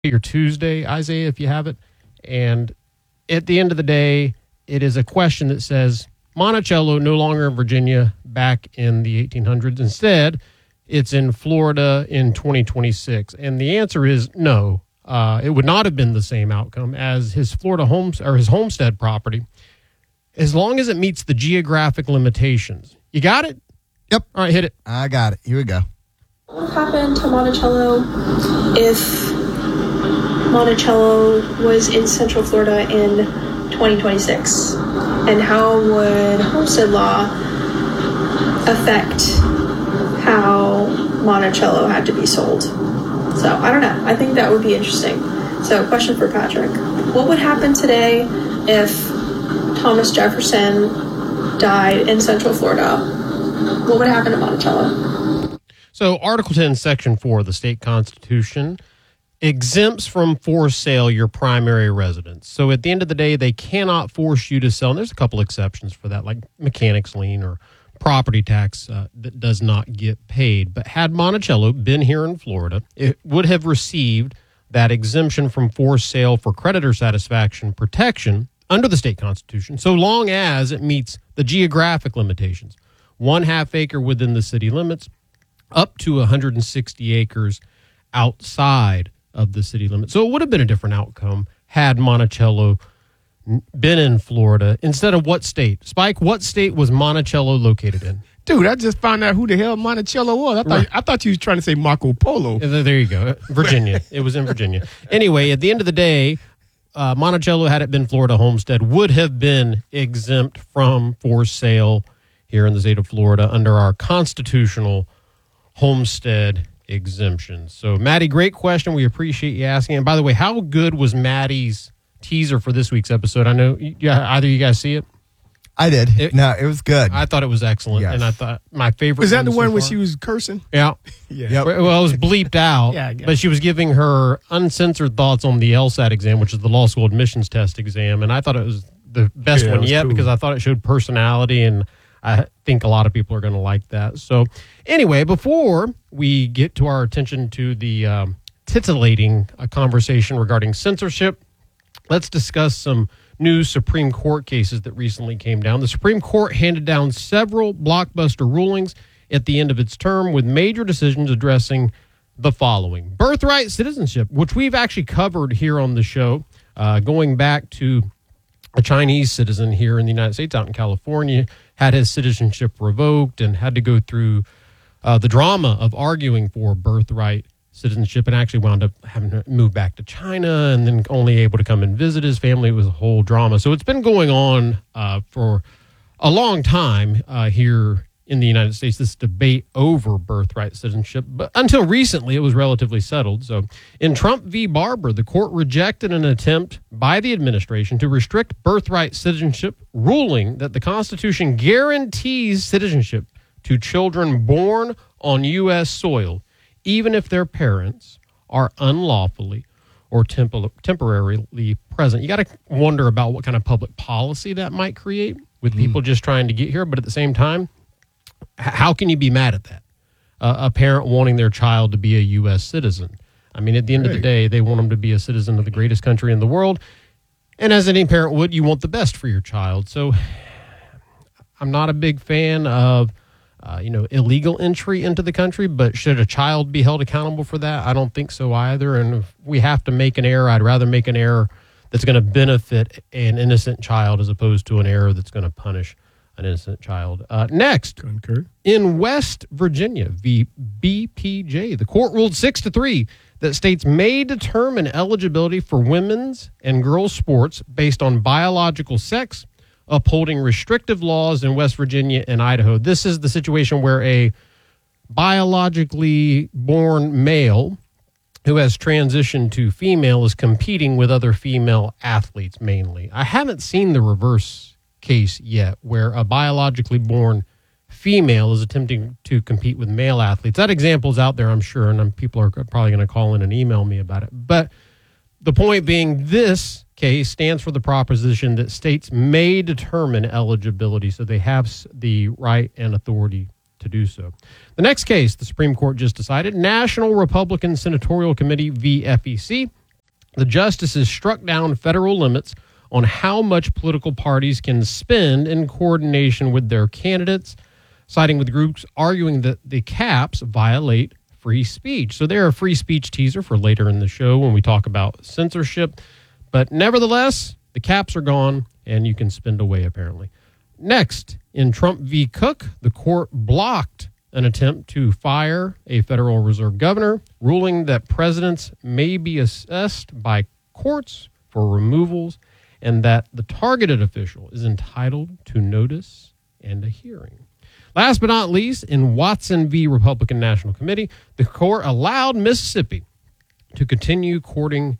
or Tuesday, Isaiah, if you have it. And at the end of the day, it is a question that says Monticello no longer in Virginia back in the 1800s. Instead, it's in Florida in 2026. And the answer is no. It would not have been the same outcome as his Florida his homestead property, as long as it meets the geographic limitations. You got it? Yep. All right, hit it. I got it. Here we go. What would happen to Monticello if Monticello was in Central Florida in 2026? And how would homestead law affect how Monticello had to be sold? So, I don't know. I think that would be interesting. So, question for Patrick. What would happen today if Thomas Jefferson died in Central Florida? What would happen to Monticello? So, Article 10, Section 4 of the state constitution exempts from forced sale your primary residence. So, at the end of the day, they cannot force you to sell. And there's a couple exceptions for that, like mechanics lien or property tax that does not get paid. But had Monticello been here in Florida, it would have received that exemption from forced sale for creditor satisfaction protection under the state constitution, so long as it meets the geographic limitations. 1/2 acre within the city limits, up to 160 acres outside of the city limits. So it would have been a different outcome had Monticello been in Florida instead of what state? Spike, what state was Monticello located in? Dude, I just found out who the hell Monticello was. I thought you was trying to say Marco Polo. There you go. Virginia. It was in Virginia. Anyway, at the end of the day, Monticello, had it been Florida homestead, would have been exempt from forced sale here in the state of Florida under our constitutional homestead exemption. So, Maddie, great question. We appreciate you asking. And by the way, how good was Maddie's teaser for this week's episode? I know either you guys see it. I did. It was good. I thought it was excellent, Yes. And I thought my favorite Was that the one so where far- she was cursing? Yeah. Yeah. Yep. Well, it was bleeped out, Yeah, I guess. but she was giving her uncensored thoughts on the LSAT exam, which is the law school admissions test exam, and I thought it was the best Yeah, it one was yet cool. because I thought it showed personality, and I think a lot of people are going to like that. So, anyway, before we get to our attention to the titillating conversation regarding censorship, let's discuss some new Supreme Court cases that recently came down. The Supreme Court handed down several blockbuster rulings at the end of its term with major decisions addressing the following. Birthright citizenship, which we've actually covered here on the show, going back to a Chinese citizen here in the United States out in California, had his citizenship revoked and had to go through the drama of arguing for birthright citizenship and actually wound up having to move back to China and then only able to come and visit his family. It was a whole drama. So it's been going on for a long time here in the United States, this debate over birthright citizenship. But until recently, it was relatively settled. So in Trump v. Barber, the court rejected an attempt by the administration to restrict birthright citizenship, ruling that the Constitution guarantees citizenship to children born on U.S. soil, even if their parents are unlawfully or temporarily present. You got to wonder about what kind of public policy that might create with people just trying to get here. But at the same time, how can you be mad at that? A parent wanting their child to be a U.S. citizen. I mean, at the end of the day, they want them to be a citizen of the greatest country in the world. And as any parent would, you want the best for your child. So I'm not a big fan of illegal entry into the country, but should a child be held accountable for that? I don't think so either. And if we have to make an error, I'd rather make an error that's going to benefit an innocent child as opposed to an error that's going to punish an innocent child. Next, Concur. in West Virginia, v. BPJ, the court ruled 6-3 that states may determine eligibility for women's and girls' sports based on biological sex, upholding restrictive laws in West Virginia and Idaho. This is the situation where a biologically born male who has transitioned to female is competing with other female athletes mainly. I haven't seen the reverse case yet where a biologically born female is attempting to compete with male athletes. That example's out there, I'm sure, and people are probably going to call in and email me about it. But the point being, this case stands for the proposition that states may determine eligibility, so they have the right and authority to do so. The next case the Supreme Court just decided, National Republican Senatorial Committee v. FEC. the justices struck down federal limits on how much political parties can spend in coordination with their candidates, siding with groups arguing that the caps violate free speech. So they're a free speech teaser for later in the show when we talk about censorship. But nevertheless, the caps are gone and you can spend away apparently. Next, in Trump v. Cook, the court blocked an attempt to fire a Federal Reserve governor, ruling that presidents may be assessed by courts for removals and that the targeted official is entitled to notice and a hearing. Last but not least, in Watson v. Republican National Committee, the court allowed Mississippi to continue counting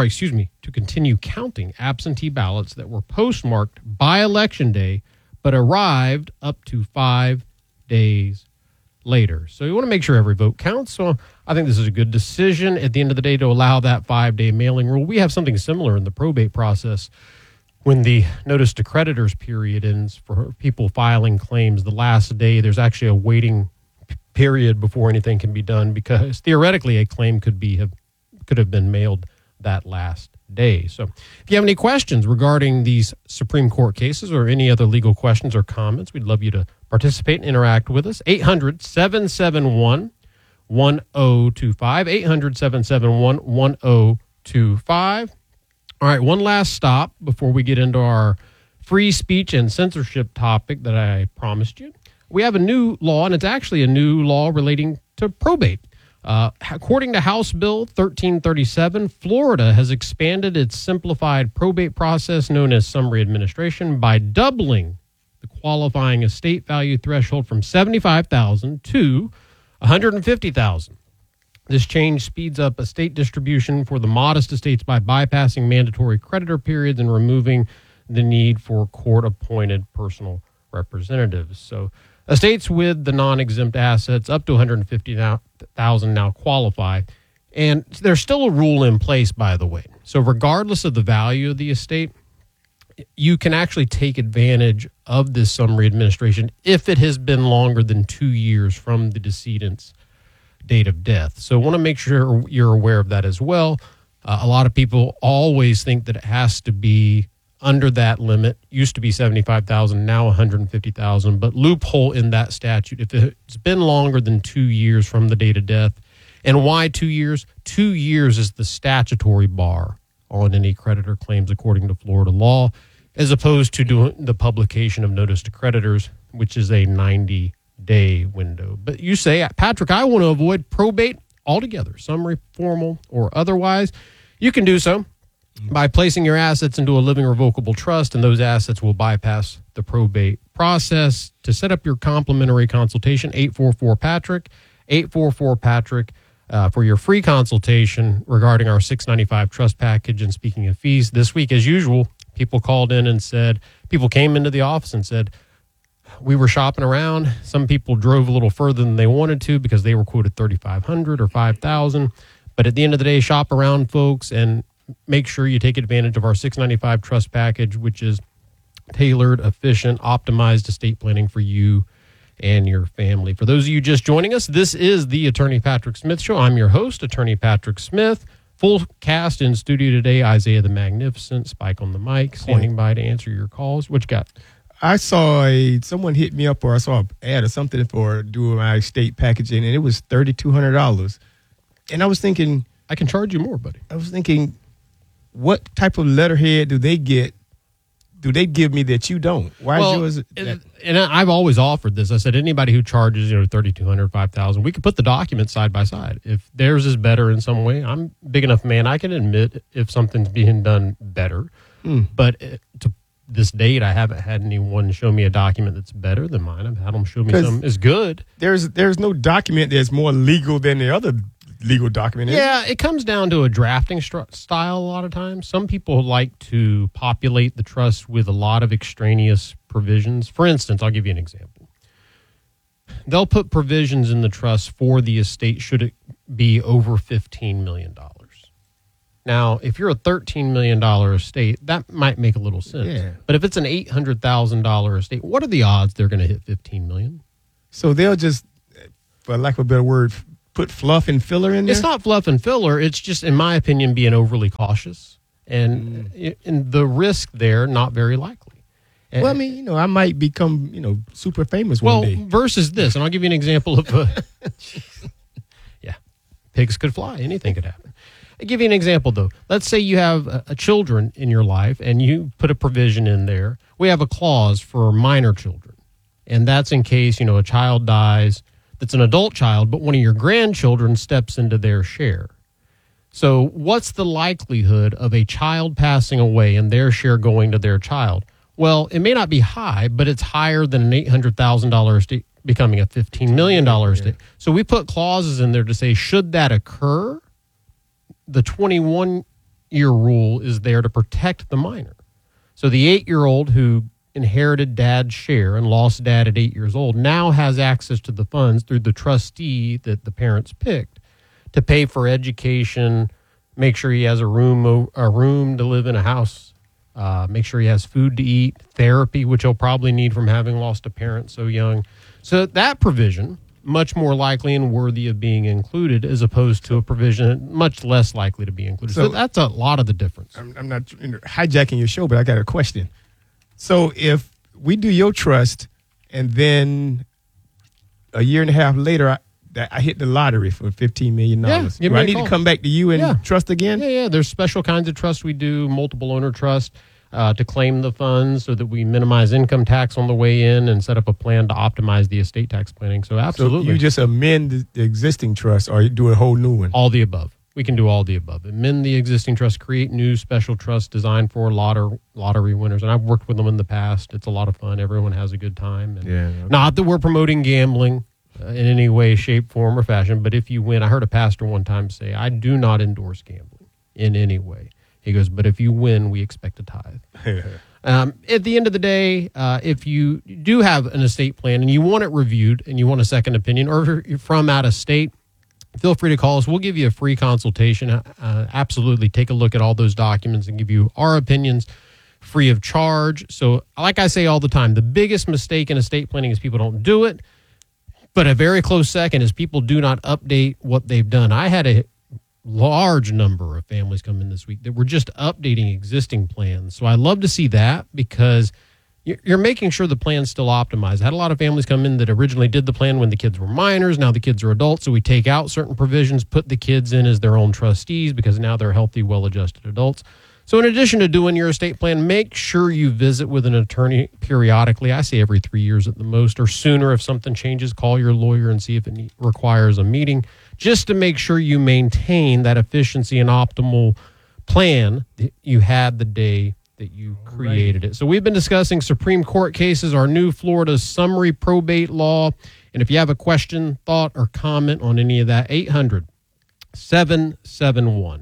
absentee ballots that were postmarked by Election Day but arrived up to 5 days later. So you want to make sure every vote counts. So I think this is a good decision at the end of the day to allow that 5-day mailing rule. We have something similar in the probate process. When the notice to creditors period ends for people filing claims, the last day, there's actually a waiting period before anything can be done because theoretically a claim could have been mailed that last day. So if you have any questions regarding these Supreme Court cases or any other legal questions or comments, we'd love you to participate and interact with us. 800-771-1025, 800-771-1025. All right, one last stop before we get into our free speech and censorship topic that I promised you. We have a new law, and it's actually a new law relating to probate. According to House Bill 1337, Florida has expanded its simplified probate process known as summary administration by doubling the qualifying estate value threshold from $75,000 to $150,000. This change speeds up estate distribution for the modest estates by bypassing mandatory creditor periods and removing the need for court-appointed personal representatives. So estates with the non-exempt assets up to $150,000 now qualify. And there's still a rule in place, by the way. So regardless of the value of the estate, you can actually take advantage of this summary administration if it has been longer than 2 years from the decedent's date of death. So I want to make sure you're aware of that as well. A lot of people always think that it has to be under that limit. Used to be $75,000, now $150,000, but loophole in that statute. If it's been longer than 2 years from the date of death, and why 2 years? 2 years is the statutory bar on any creditor claims according to Florida law, as opposed to doing the publication of notice to creditors, which is a 90-day window. But you say, Patrick, I want to avoid probate altogether, summary, formal, or otherwise. You can do so by placing your assets into a living revocable trust, and those assets will bypass the probate process. To set up your complimentary consultation, 844-PATRICK, 844-PATRICK, for your free consultation regarding our $695 trust package. And speaking of fees, this week, as usual, people came into the office and said, we were shopping around. Some people drove a little further than they wanted to because they were quoted $3,500 or $5,000. But at the end of the day, shop around, folks, and make sure you take advantage of our $695 trust package, which is tailored, efficient, optimized estate planning for you and your family. For those of you just joining us, this is the Attorney Patrick Smith Show. I'm your host, Attorney Patrick Smith. Full cast in studio today, Isaiah the Magnificent, Spike on the mic, standing by to answer your calls. What you got? I saw someone hit me up, or I saw an ad or something for doing my estate packaging, and it was $3,200. And I was thinking, I can charge you more, buddy. I was thinking, what type of letterhead do they get? Do they give me that you don't? Why is yours? And I've always offered this. I said anybody who charges $3,200, $5,000, we could put the documents side by side. If theirs is better in some way, I'm a big enough man. I can admit if something's being done better. But to this date, I haven't had anyone show me a document that's better than mine. I've had them show me something is good. There's no document that's more legal than the other legal document. Yeah, it comes down to a drafting style a lot of times. Some people like to populate the trust with a lot of extraneous provisions. For instance, I'll give you an example. They'll put provisions in the trust for the estate should it be over $15 million. Now, if you're a $13 million estate, that might make a little sense. Yeah. But if it's an $800,000 estate, what are the odds they're going to hit $15 million? So they'll just, for lack of a better word, put fluff and filler in there? It's not fluff and filler. It's just, in my opinion, being overly cautious. And the risk there, not very likely. Well, I mean, I might become, super famous one day. Versus this, and I'll give you an example of pigs could fly. Anything could happen. I'll give you an example, though. Let's say you have a children in your life, and you put a provision in there. We have a clause for minor children, and that's in case, a child dies that's an adult child, but one of your grandchildren steps into their share. So what's the likelihood of a child passing away and their share going to their child? Well, it may not be high, but it's higher than an $800,000 estate becoming a $15 million estate. So we put clauses in there to say, should that occur, the 21-year rule is there to protect the minor. So the 8-year-old who inherited dad's share and lost dad at 8 years old now has access to the funds through the trustee that the parents picked to pay for education, make sure he has a room to live in, a house, make sure he has food to eat, therapy, which he'll probably need from having lost a parent so young. So that provision, much more likely and worthy of being included, as opposed to a provision much less likely to be included. So that's a lot of the difference. I'm not hijacking your show, but I got a question. So if we do your trust and then a year and a half later, I hit the lottery for $15 million. Do I need to come back to you and trust again? Yeah. There's special kinds of trusts we do, multiple owner trust, to claim the funds so that we minimize income tax on the way in and set up a plan to optimize the estate tax planning. So absolutely. So you just amend the existing trust or you do a whole new one? All the above. We can do all the above. Amend the existing trust, create new special trusts designed for lottery winners. And I've worked with them in the past. It's a lot of fun. Everyone has a good time. And not that we're promoting gambling in any way, shape, form, or fashion, but if you win, I heard a pastor one time say, I do not endorse gambling in any way. He goes, but if you win, we expect a tithe. At the end of the day, if you do have an estate plan and you want it reviewed and you want a second opinion, or if you're from out of state, feel free to call us. We'll give you a free consultation. Absolutely take a look at all those documents and give you our opinions free of charge. So like I say all the time, the biggest mistake in estate planning is people don't do it. But a very close second is people do not update what they've done. I had a large number of families come in this week that were just updating existing plans. So I love to see that because you're making sure the plan's still optimized. I had a lot of families come in that originally did the plan when the kids were minors. Now the kids are adults. So we take out certain provisions, put the kids in as their own trustees because now they're healthy, well-adjusted adults. So in addition to doing your estate plan, make sure you visit with an attorney periodically. I say every 3 years at the most, or sooner. If something changes, call your lawyer and see if it requires a meeting, just to make sure you maintain that efficiency and optimal plan that you had the day that you created it. So we've been discussing Supreme Court cases, our new Florida summary probate law. And if you have a question, thought, or comment on any of that, 800-771-1025.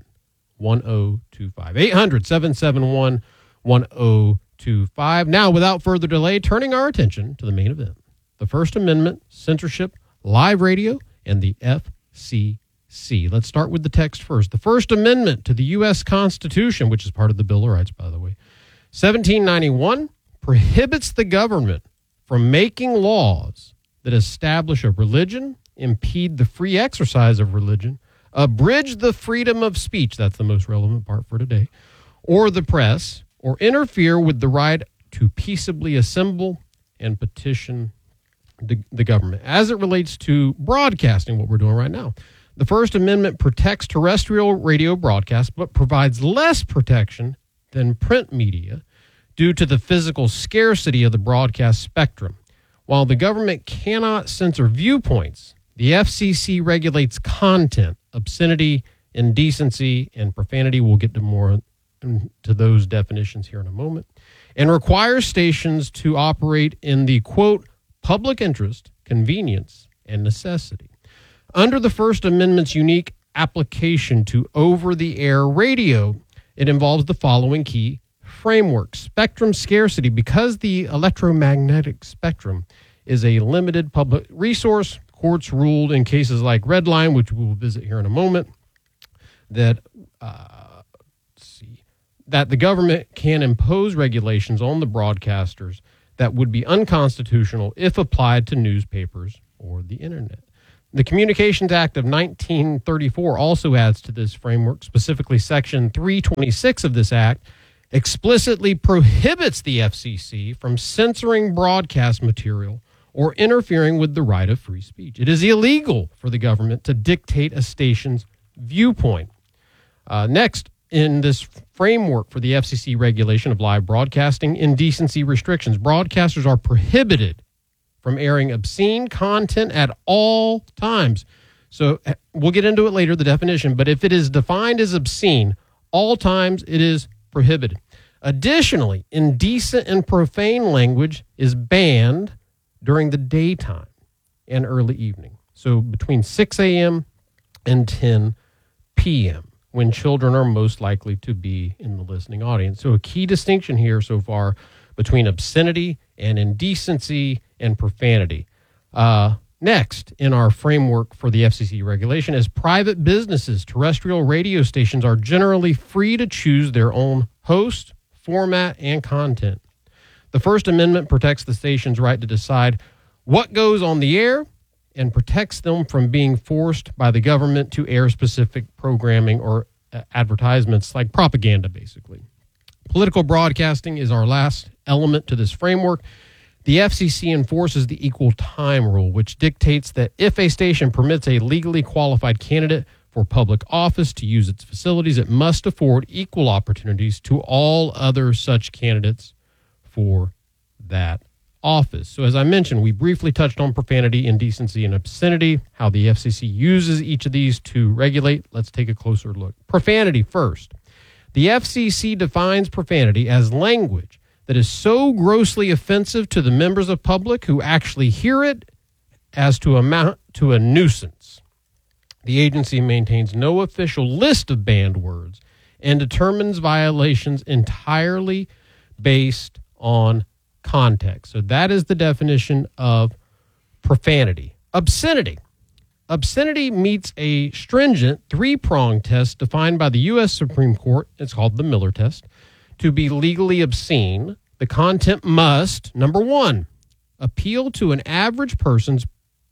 800-771-1025. Now, without further delay, turning our attention to the main event, the First Amendment, censorship, live radio, and the FCC. Let's start with the text first. The First Amendment to the U.S. Constitution, which is part of the Bill of Rights, by the way, 1791, prohibits the government from making laws that establish a religion, impede the free exercise of religion, abridge the freedom of speech, that's the most relevant part for today, or the press, or interfere with the right to peaceably assemble and petition the government. As it relates to broadcasting, what we're doing right now, the First Amendment protects terrestrial radio broadcasts, but provides less protection than print media due to the physical scarcity of the broadcast spectrum. While the government cannot censor viewpoints, the FCC regulates content, obscenity, indecency, and profanity. We'll get to more to those definitions here in a moment. And requires stations to operate in the, quote, public interest, convenience, and necessity. Under the First Amendment's unique application to over-the-air radio, it involves the following key framework. Spectrum scarcity. Because the electromagnetic spectrum is a limited public resource, courts ruled in cases like Redline, which we will visit here in a moment, that that the government can impose regulations on the broadcasters that would be unconstitutional if applied to newspapers or the internet. The Communications Act of 1934 also adds to this framework. Specifically, Section 326 of this act explicitly prohibits the FCC from censoring broadcast material or interfering with the right of free speech. It is illegal for the government to dictate a station's viewpoint. Next, in this framework for the FCC regulation of live broadcasting, indecency restrictions. Broadcasters are prohibited from airing obscene content at all times. So we'll get into it later, the definition, but if it is defined as obscene, all times it is prohibited. Additionally, indecent and profane language is banned during the daytime and early evening. So between 6 a.m. and 10 p.m., when children are most likely to be in the listening audience. So a key distinction here so far between obscenity and indecency and profanity. Next, in our framework for the FCC regulation, as private businesses, terrestrial radio stations are generally free to choose their own host, format, and content. The First Amendment protects the station's right to decide what goes on the air and protects them from being forced by the government to air specific programming or advertisements like propaganda, basically. Political broadcasting is our last element to this framework. The FCC enforces the equal time rule, which dictates that if a station permits a legally qualified candidate for public office to use its facilities, it must afford equal opportunities to all other such candidates for that office. So as I mentioned, we briefly touched on profanity, indecency, and obscenity, how the FCC uses each of these to regulate. Let's take a closer look. Profanity first. The FCC defines profanity as language that is so grossly offensive to the members of public who actually hear it as to amount to a nuisance. The agency maintains no official list of banned words and determines violations entirely based on context. So that is the definition of profanity. Obscenity. Obscenity meets a stringent three-pronged test defined by the U.S. Supreme Court. It's called the Miller test. To be legally obscene, the content must, number one, appeal to an average person's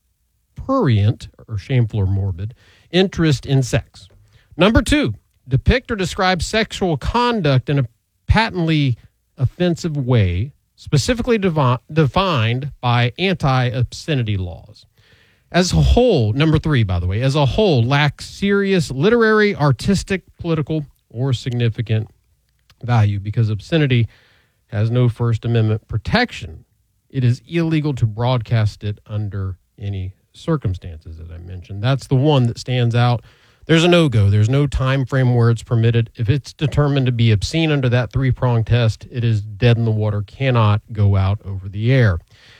prurient, or shameful or morbid, interest in sex. Number two, depict or describe sexual conduct in a patently offensive way, specifically defined by anti-obscenity laws. As a whole, number three, by the way, as a whole, lacks serious literary, artistic, political, or significant value because obscenity has no First Amendment protection. It is illegal to broadcast it under any circumstances, as I mentioned. That's the one that stands out. There's a no-go. There's no time frame where it's permitted. If it's determined to be obscene under that three-pronged test, it is dead in the water, cannot go out over the air.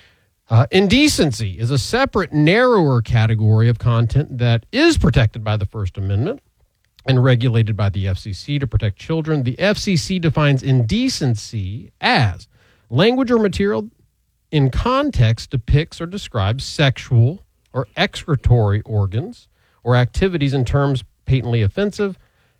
Indecency is a separate, narrower category of content that is protected by the First Amendment and regulated by the FCC to protect children. The FCC defines indecency as language or material in context depicts or describes sexual or excretory organs or activities in terms patently offensive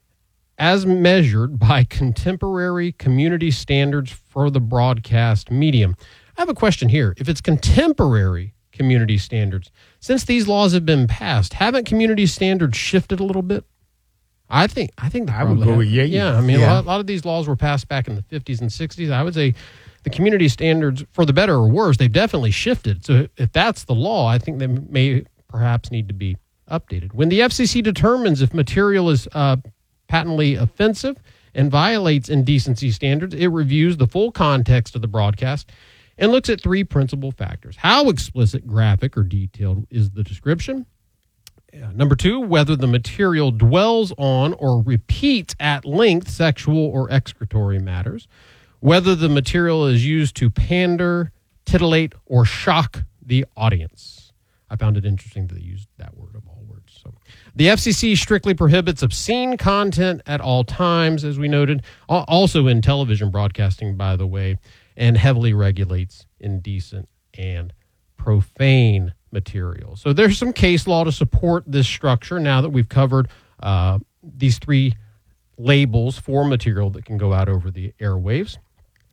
as measured by contemporary community standards for the broadcast medium. I have a question here. If it's contemporary community standards, since these laws have been passed, haven't community standards shifted a little bit? I think I would go with yeah. Yeah, I mean, a lot of these laws were passed back in the 50s and 60s. I would say the community standards, for the better or worse, they've definitely shifted. So if that's the law, I think they may perhaps need to be updated. When the FCC determines if material is patently offensive and violates indecency standards, it reviews the full context of the broadcast and looks at three principal factors. How explicit, graphic, or detailed is the description? Number two, whether the material dwells on or repeats at length sexual or excretory matters. Whether the material is used to pander, titillate, or shock the audience. I found it interesting that they used that word of all words. So, the FCC strictly prohibits obscene content at all times, as we noted, also in television broadcasting, by the way, and heavily regulates indecent and profane material. So there's some case law to support this structure now that we've covered these three labels for material that can go out over the airwaves.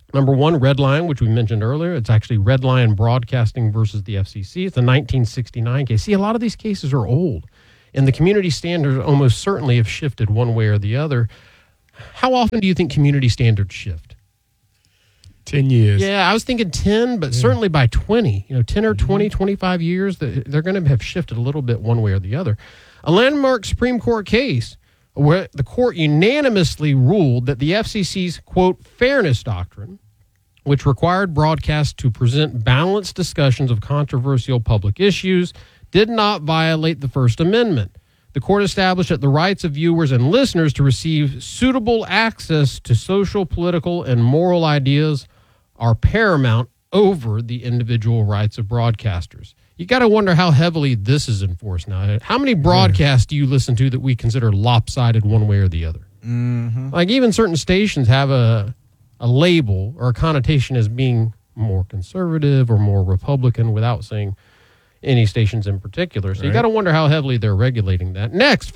Number one, Red Lion, which we mentioned earlier. It's actually Red Lion Broadcasting versus the FCC. It's a 1969 case. See, a lot of these cases are old, and the community standards almost certainly have shifted one way or the other. How often do you think community standards shift? 10 years. Yeah, I was thinking 10, but certainly by 20. 10 or 20, 25 years, they're going to have shifted a little bit one way or the other. A landmark Supreme Court case where the court unanimously ruled that the FCC's, quote, fairness doctrine, which required broadcasts to present balanced discussions of controversial public issues, did not violate the First Amendment. The court established that the rights of viewers and listeners to receive suitable access to social, political, and moral ideas are paramount over the individual rights of broadcasters. You got to wonder how heavily this is enforced now. How many broadcasts do you listen to that we consider lopsided one way or the other? Mm-hmm. Like even certain stations have a label or a connotation as being more conservative or more Republican without saying any stations in particular. So you got to wonder how heavily they're regulating that. Next,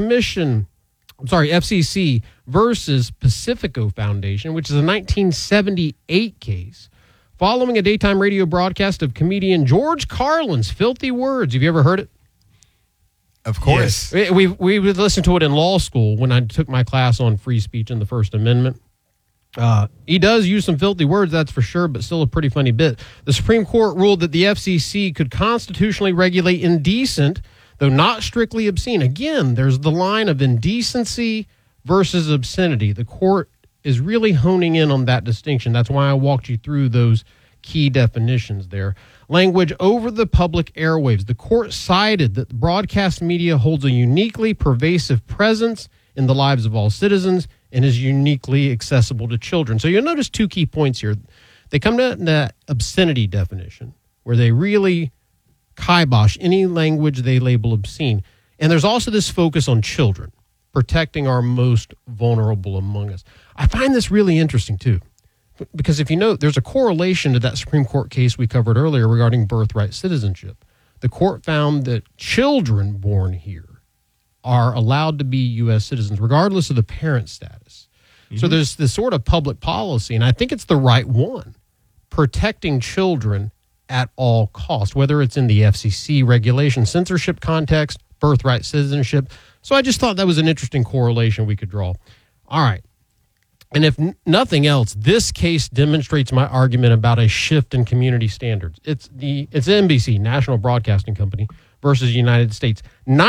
FCC versus Pacifico Foundation, which is a 1978 case following a daytime radio broadcast of comedian George Carlin's Filthy Words. Have you ever heard it? Of course. Yes. We would listen to it in law school when I took my class on free speech and the First Amendment. He does use some filthy words, that's for sure, but still a pretty funny bit. The Supreme Court ruled that the FCC could constitutionally regulate indecent, though not strictly obscene. Again, there's the line of indecency versus obscenity. The court is really honing in on that distinction. That's why I walked you through those key definitions there. Language over the public airwaves. The court cited that the broadcast media holds a uniquely pervasive presence in the lives of all citizens and is uniquely accessible to children. So you'll notice two key points here. They come to that obscenity definition, where they really kibosh any language they label obscene. And there's also this focus on children, protecting our most vulnerable among us. I find this really interesting, too, because if you note, there's a correlation to that Supreme Court case we covered earlier regarding birthright citizenship. The court found that children born here are allowed to be U.S. citizens, regardless of the parent status. Mm-hmm. So there's this sort of public policy, and I think it's the right one, protecting children at all costs, whether it's in the FCC regulation, censorship context, birthright citizenship. So I just thought that was an interesting correlation we could draw. All right. And if nothing else, this case demonstrates my argument about a shift in community standards. It's NBC, National Broadcasting Company, versus United States.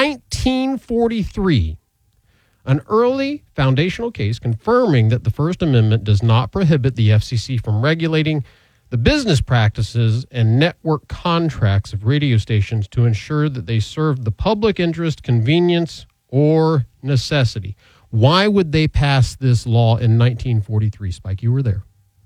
1943, an early foundational case confirming that the First Amendment does not prohibit the FCC from regulating the business practices and network contracts of radio stations to ensure that they serve the public interest, convenience, or necessity. Why would they pass this law in 1943, Spike? You were there.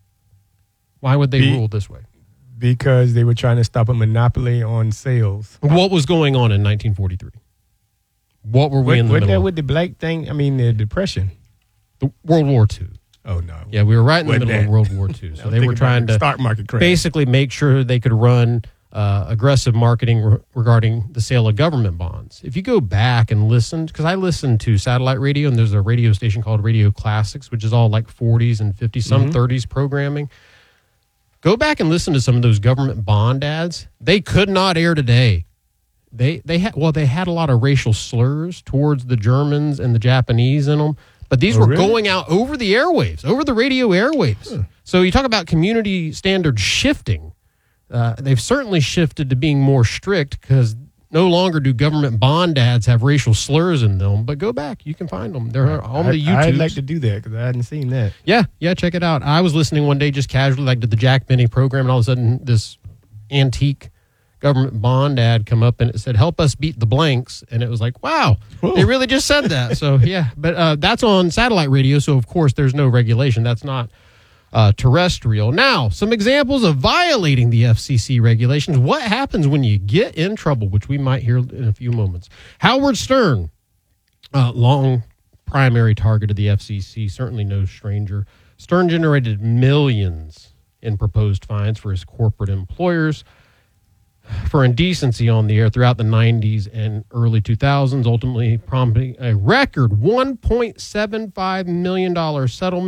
Why would they rule this way? Because they were trying to stop a monopoly on sales. What was going on in 1943? What were we in the middle that of? with the black thing? I mean, the Depression. The World War II. Oh, no. Yeah, we were right in the middle of World War II. So they were trying to stock market crash. basically make sure they could run aggressive marketing regarding the sale of government bonds. If you go back and listen, because I listened to satellite radio, and there's a radio station called Radio Classics, which is all like 40s and 50s, some 30s programming. Go back and listen to some of those government bond ads. They could not air today. They had a lot of racial slurs towards the Germans and the Japanese in them, but these were really going out over the airwaves, over the radio airwaves. Huh. So you talk about community standards shifting. They've certainly shifted to being more strict because no longer do government bond ads have racial slurs in them. But go back. You can find them. They're on the YouTube. I'd like to do that because I hadn't seen that. Yeah, check it out. I was listening one day just casually, like to the Jack Benny program, and all of a sudden this antique government bond ad come up, and it said, "Help us beat the blanks." And it was like, wow, They really just said that. So, yeah. But that's on satellite radio, so of course there's no regulation. That's not terrestrial. Now, some examples of violating the FCC regulations. What happens when you get in trouble, which we might hear in a few moments. Howard Stern, long primary target of the FCC, certainly no stranger. Stern generated millions in proposed fines for his corporate employers for indecency on the air throughout the 90s and early 2000s, ultimately prompting a record $1.75 million settlement.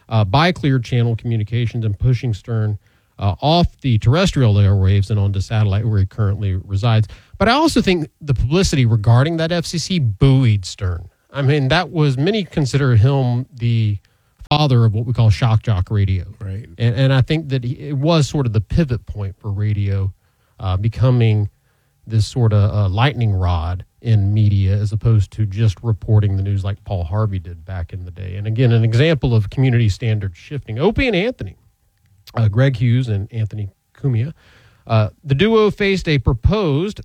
by Clear Channel Communications and pushing Stern off the terrestrial airwaves and onto satellite where he currently resides. But I also think the publicity regarding that FCC buoyed Stern. I mean, many consider him the father of what we call shock jock radio. Right. And I think that it was sort of the pivot point for radio becoming this sort of lightning rod in media as opposed to just reporting the news like Paul Harvey did back in the day. And again, an example of community standard shifting. Opie and Anthony, Greg Hughes and Anthony Cumia, the duo faced a proposed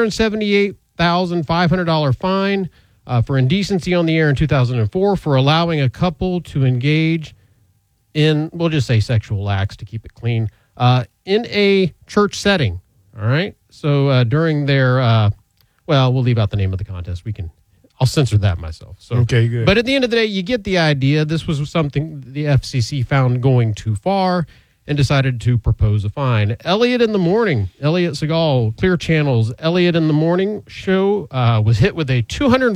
$378,500 fine for indecency on the air in 2004 for allowing a couple to engage in, we'll just say sexual acts to keep it clean, in a church setting. All right. So during their, we'll leave out the name of the contest. I'll censor that myself. So, okay, good. But at the end of the day, you get the idea. This was something the FCC found going too far and decided to propose a fine. Elliot Segal, Clear Channel's Elliot in the Morning show was hit with a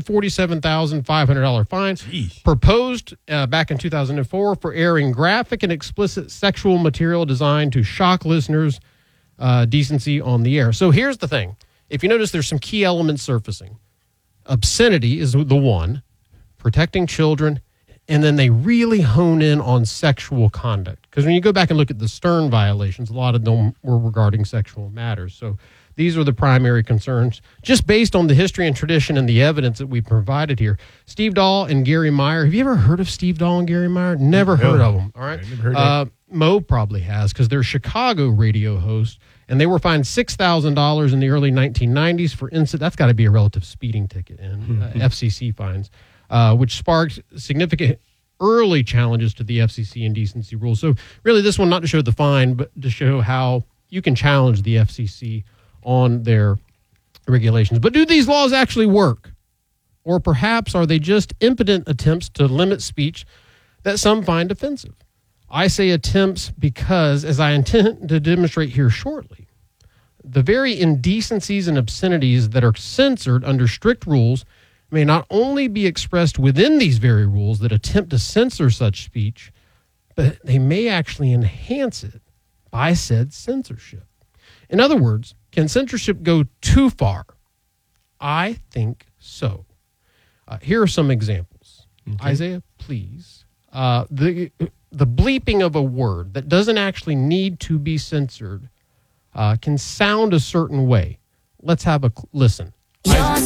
$247,500 fine. Jeez. Proposed back in 2004 for airing graphic and explicit sexual material designed to shock listeners' decency on the air. So here's the thing. If you notice, there's some key elements surfacing. Obscenity is the one, protecting children, and then they really hone in on sexual conduct. Because when you go back and look at the Stern violations, a lot of them were regarding sexual matters. So these are the primary concerns, just based on the history and tradition and the evidence that we provided here. Steve Dahl and Gary Meyer. Have you ever heard of Steve Dahl and Gary Meyer? Never heard of them. All right. Mo probably has, because they're Chicago radio hosts, and they were fined $6,000 in the early 1990s for incident. That's got to be a relative speeding ticket in FCC fines, which sparked significant early challenges to the FCC indecency rules. So really this one, not to show the fine, but to show how you can challenge the FCC on their regulations. But do these laws actually work? Or perhaps are they just impotent attempts to limit speech that some find offensive? I say attempts because, as I intend to demonstrate here shortly, the very indecencies and obscenities that are censored under strict rules may not only be expressed within these very rules that attempt to censor such speech, but they may actually enhance it by said censorship. In other words, can censorship go too far? I think so. Here are some examples. Okay. Isaiah, please. The bleeping of a word that doesn't actually need to be censored can sound a certain way. Let's have a listen.